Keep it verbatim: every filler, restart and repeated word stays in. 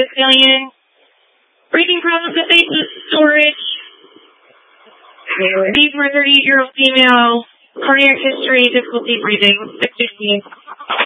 diagnosed alien. Breathing problems at base of storage. These were thirty-eight-year-old female. Cardiac history, difficulty breathing. six sixteen.